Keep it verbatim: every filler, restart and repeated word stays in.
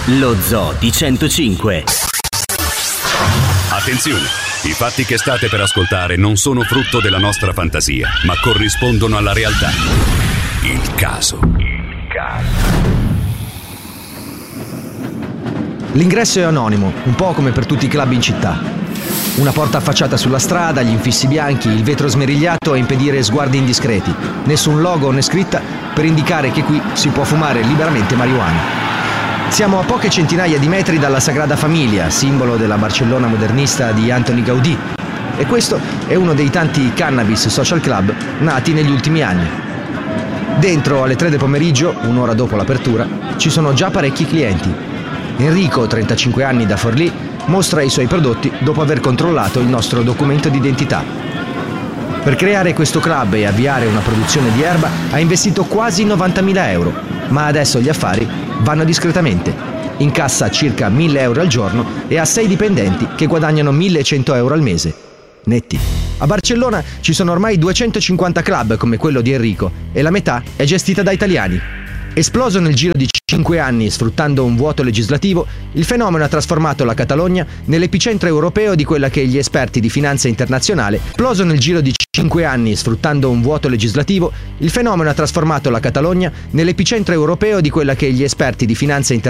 Lo Zoo di centocinque. Attenzione! I fatti che state per ascoltare non sono frutto della nostra fantasia, ma corrispondono alla realtà. Il caso. Il caso. L'ingresso è anonimo, un po' come per tutti i club in città. Una porta affacciata sulla strada, gli infissi bianchi, il vetro smerigliato a impedire sguardi indiscreti. Nessun logo né scritta per indicare che qui si può fumare liberamente marijuana. Siamo a poche centinaia di metri dalla Sagrada Familia, simbolo della Barcellona modernista di Antoni Gaudí. E questo è uno dei tanti cannabis social club nati negli ultimi anni. Dentro, alle tre del pomeriggio, un'ora dopo l'apertura, ci sono già parecchi clienti. Enrico, trentacinque anni da Forlì, mostra i suoi prodotti dopo aver controllato il nostro documento d'identità. Per creare questo club e avviare una produzione di erba ha investito quasi novantamila euro, ma adesso gli affari vanno discretamente. Incassa circa mille euro al giorno e ha sei dipendenti che guadagnano millecento euro al mese. Netti. A Barcellona ci sono ormai duecentocinquanta club come quello di Enrico e la metà è gestita da italiani. Esploso nel giro di cinque anni sfruttando un vuoto legislativo, il fenomeno ha trasformato la Catalogna nell'epicentro europeo di quella che gli esperti di finanza internazionale esploso nel giro di cinque anni sfruttando un vuoto legislativo, il fenomeno ha trasformato la Catalogna nell'epicentro europeo di quella che gli esperti di finanza internazionale